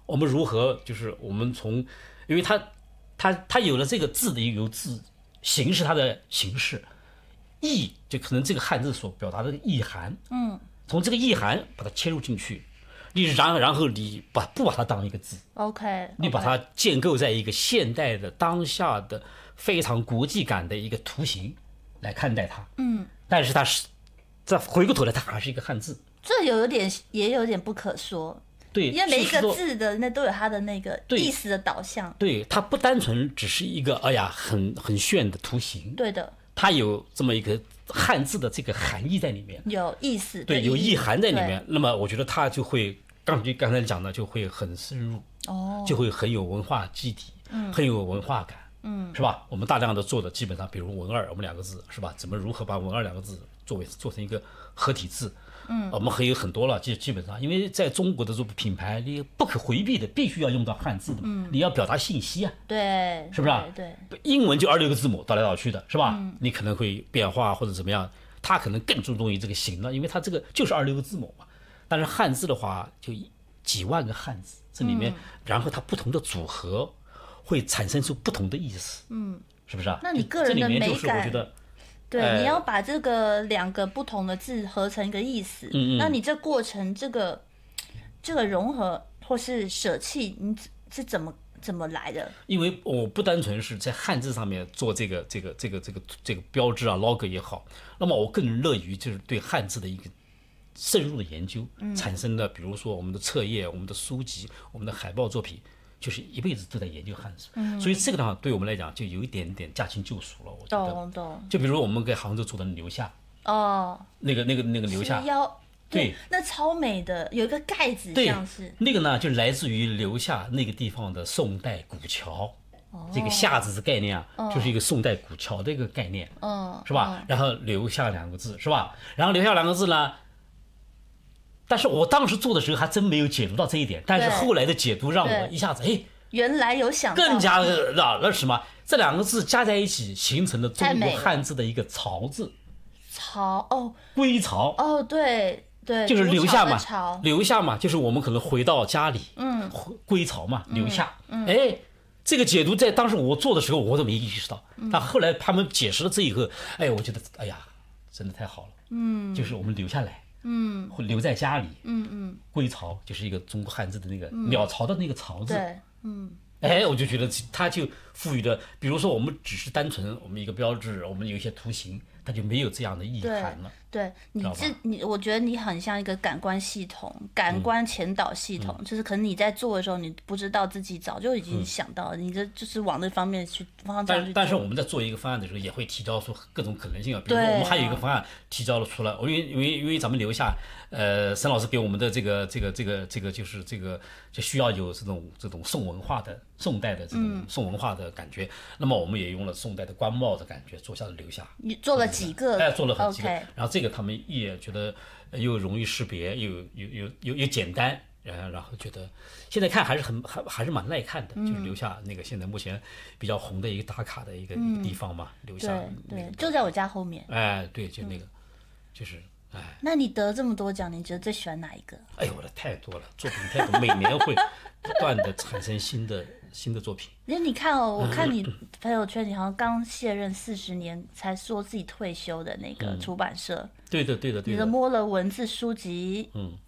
我们如何就是我们从，因为它有了这个字的有字形式，它的形式意，就可能这个汉字所表达的意涵，从这个意涵把它切入进去，然后你不把它当一个字 OK， 你把它建构在一个现代的当下的非常国际感的一个图形来看待它，但是它是再回过头来，它还是一个汉字， 这也有点不可说。 对， 因为每一个就是说字的那都有它的那个对意思的导向。 对，它不单纯只是一个很炫的图形， 对的， 它有这么一个汉字的这个含义在里面， 有意思的对，有意涵在里面对。 那么我觉得它就会刚才讲的就会很深入，就会很有文化基底，很有文化感，是吧？我们大量的做的基本上，比如文二，我们两个字是吧？如何把文二两个字做成一个合体字？我们还有很多了，基本上，因为在中国的这个品牌，你不可回避的，必须要用到汉字的嘛，你要表达信息啊， 对， 是不是啊？ 对， 英文就26个字母倒来倒去的，是吧？你可能会变化或者怎么样，它可能更注重于这个形了，因为它这个就是26个字母嘛。但是汉字的话，就几万个汉字，这里面，然后它不同的组合会产生出不同的意思，是不是啊？ 那你个人的这里面美就是我觉得。 对，你要把这个两个不同的字合成一个意思，那你这过程这个融合或是舍弃，你是怎么来的？ 因为我不单纯是在汉字上面做这个标志啊 logo 也好，那么我更乐于就是对汉字的一个深入的研究，产生的比如说我们的册页、我们的书籍、我们的海报作品，就是一辈子都在研究汉字，所以这个的话对我们来讲就有一点点驾轻就熟了，我觉得。 懂。 就比如我们给杭州做的留下，那个留下，对， 那超美的，有一个盖子， 对， 像是那个呢，就来自于留下那个地方的宋代古桥。这个下字的概念啊，就是一个宋代古桥的一个概念，是吧？然后留下两个字，是吧？然后留下两个字呢，但是我当时做的时候还真没有解读到这一点，但是后来的解读让我一下子原来有想到更加的那什么，这两个字加在一起形成了中国汉字的一一槽字，归巢， 对， 就是留下嘛， 留下嘛，就是我们可能回到家里，归巢嘛，留下，这个解读在当时我做的时候我都没意识到，但后来他们解释了这一个，我觉得真的太好了，就是我们留下来，会留在家里，归巢就是一个中国汉字的那个鸟巢的那个巢字，我就觉得它就赋予了，比如说我们只是单纯我们一个标志，我们有一些图形，它就没有这样的意涵了。 对我觉得你很像一个感官系统、感官前导系统，就是可能你在做的时候，你不知道自己早就已经想到了，你这就是往那方面去方向去做。 但是我们在做一个方案的时候，也会提交出各种可能性啊。比如说我们还有一个方案提交了出来，因为咱们留下，沈老师给我们的这个就是就需要有这种宋代的这种宋文化的感觉，那么我们也用了宋代的官帽的感觉做下了留下。 你做了几个？ 做了几个，然后这个他们也觉得又容易识别，又简单，然后觉得现在看还是蛮耐看的，就是留下那个现在目前比较红的一个打卡的一个地方嘛，留下对，就在我家后面。 对，就那个，就是那你得这么多奖，你觉得最喜欢哪一个？ 我的太多了，作品太多，每年会不断的产生新的作品。 因为你看我看你朋友圈，你好像刚卸任40年才说自己退休的那个出版社。 对的。 你的摸了文字书籍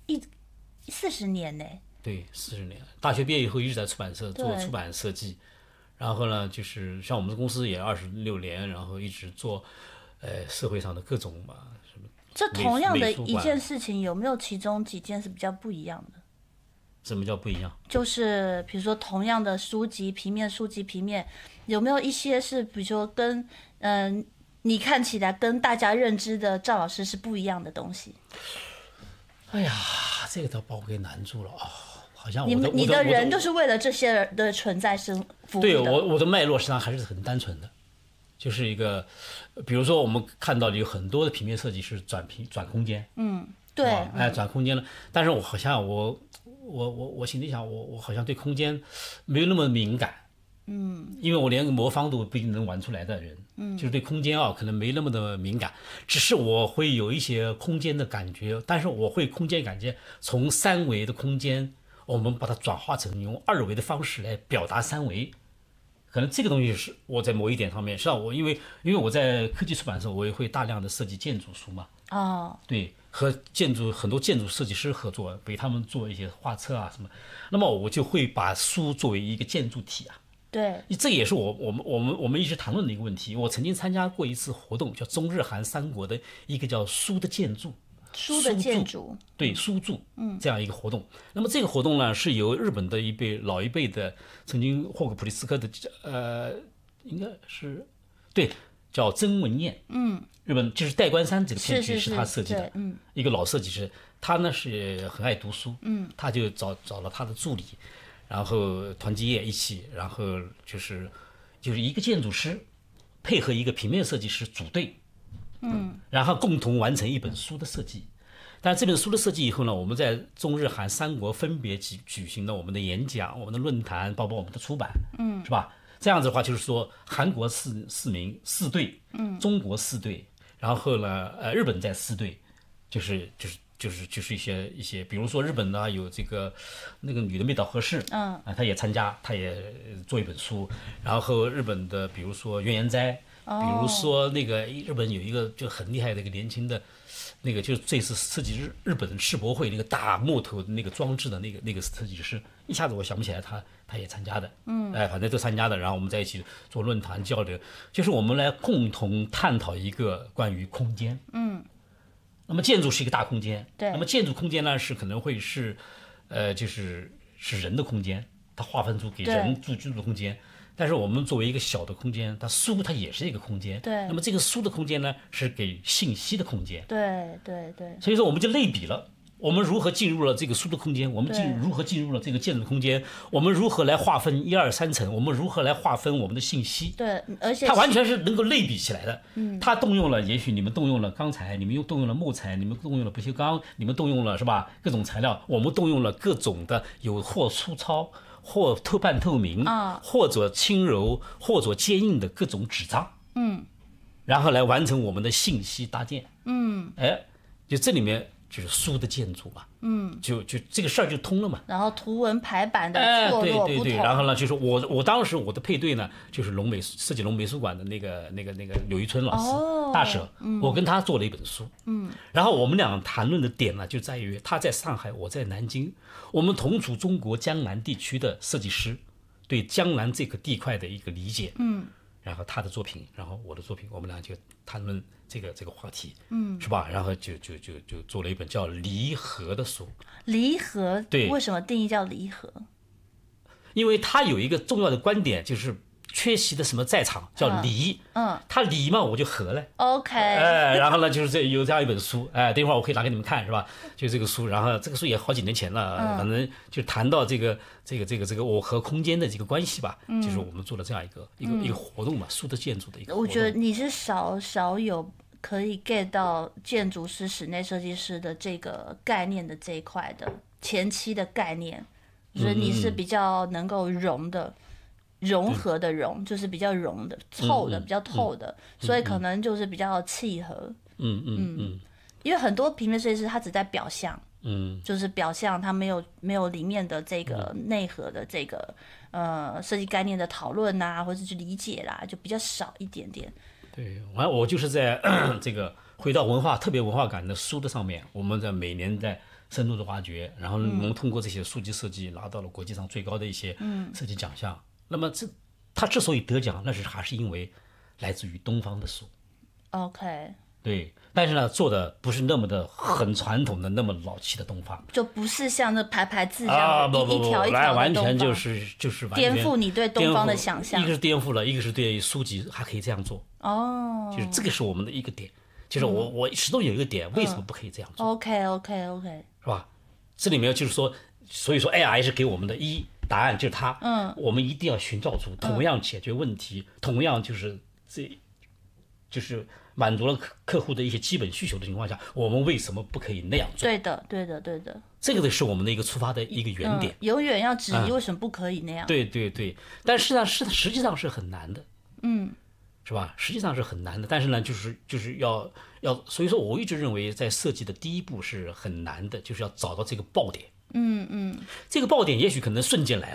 ，40年呢？ 对，40年。大学毕业以后一直在出版社做出版设计，然后呢，就是像我们的公司也26年，然后一直做社会上的各种嘛什么。 这同样的一件事情，有没有其中几件是比较不一样的？ 什么叫不一样？ 就是比如说同样的书籍平面，有没有一些是比如说跟你看起来跟大家认知的赵老师是不一样的东西？ 这个都把我给难住了啊！好像你的人就是为了这些人的存在服务的。 对，我的脉络实际上还是很单纯的，就是一个，比如说我们看到有很多的平面设计是转空间， 对， 转空间了，但是我好像我心里想，我好像对空间没有那么敏感，因为我连个魔方都不一定能玩出来的人，就是对空间可能没那么的敏感，只是我会有一些空间的感觉，但是我会空间感觉从三维的空间我们把它转化成用2维的方式来表达3维。可能这个东西是我在某一点上面，像我因为我在科技出版社，我也会大量的设计建筑书嘛。对，和很多建筑设计师合作，给他们做一些画册啊什么，那么我就会把书作为一个建筑体啊。 对， 这也是我们一直谈论的一个问题。我曾经参加过一次活动，叫中日韩三国的一个叫书的建筑。 书的建筑， 对，书柱，这样一个活动。那么这个活动呢，是由日本的老一辈的，曾经获过普利兹克的，应该是对，叫曾文彦，日本就是代官山这个片区是他设计的，一个老设计师。他呢是很爱读书，他就找了他的助理，然后团结业一起，然后就是一个建筑师配合一个平面设计师组队。然后共同完成一本书的设计。但这本书的设计以后呢，我们在中日韩三国分别举行了我们的演讲、我们的论坛，包括我们的出版，是吧？这样子的话，就是说韩国四队，中国4队，然后呢，日本在4队，就是一些，比如说日本呢有这个那个女的妹岛和世，她也参加，她也做一本书，然后日本的比如说原研哉。比如说那个日本有一个就很厉害的一个年轻的，那个就是这次设计日本世博会那个大木头的那个装置的那个设计师，一下子我想不起来他也参加的，反正都参加的。然后我们在一起做论坛交流，就是我们来共同探讨一个关于空间，那么建筑是一个大空间， 对， 那么建筑空间呢是可能会是，就是人的空间，它划分出给人居住的空间。但是我们作为一个小的空间，它也是一个空间。 对。 那么这个书的空间呢，是给信息的空间。 对。 所以说我们就类比了，我们如何进入了这个书的空间，我们如何进入了这个建筑空间，我们如何来划分1、2、3层，我们如何来划分我们的信息。 对，而且它完全是能够类比起来的。它动用了，也许你们动用了钢材，你们又动用了木材，你们动用了不锈钢，你们动用了是吧？各种材料，我们动用了各种的有或粗糙。或半透明，或者轻柔，或者坚硬的各种纸张，然后来完成我们的信息搭建，就这里面就是书的建筑嘛，就这个事儿就通了嘛。 然后图文排版的错落不同， 对，然后呢，就是我当时我的配对呢，就是设计龙美术馆的那个柳一春老师，大舍，我跟他做了一本书，然后我们俩谈论的点呢，就在于他在上海，我在南京，我们同处中国江南地区的设计师，对江南这个地块的一个理解，然后他的作品，然后我的作品，我们俩就谈论这个话题，是吧？然后就做了一本叫《离合》的书。 离合， 对， 为什么定义叫离合？ 因为他有一个重要的观点，就是缺席的什么在场叫离，他离嘛，我就合了。 OK， 然后呢，就是有这样一本书，等一会儿我可以拿给你们看，是吧？就这个书，然后这个书也好几年前了，反正就谈到这个我和空间的这个关系吧，就是我们做了这样一个活动嘛，书的建筑的一个活动。 我觉得你是少有可以 get 到建筑师、室内设计师的这个概念的这一块的前期的概念，我觉得你是比较能够融合的融，就是比较融的透的，比较透的，所以可能就是比较契合。因为很多平面设计师他只在表象，就是表象，他没有里面的这个内核的这个设计概念的讨论啊，或者去理解啦，就比较少一点点。 对，我就是在这个回到特别文化感的书的上面，我们在每年在深度的挖掘，然后我们通过这些书籍设计拿到了国际上最高的一些设计奖项。那么他之所以得奖，那还是因为来自于东方的书。 OK。 对，但是呢，做的不是那么的很传统的那么老气的东方， 就不是像那排字这样一条一条的完全就是完全颠覆你对东方的想象。 一个是颠覆了，一个是对书籍还可以这样做。就是这个是我们的一个点，就是我始终有一个点，为什么不可以这样做 ？OK， 是吧？这里面就是说，所以说 AI 是给我们的答案就是它，我们一定要寻找出同样解决问题，同样就是满足了客户的一些基本需求的情况下，我们为什么不可以那样做？ 对的。这个是我们的一个出发的一个原点。 永远要质疑为什么不可以那样。 对，但是呢，实际上是很难的。是吧？实际上是很难的，但是呢，就是要，所以说我一直认为，在设计的第一步是很难的，就是要找到这个爆点。 这个爆点也许可能瞬间来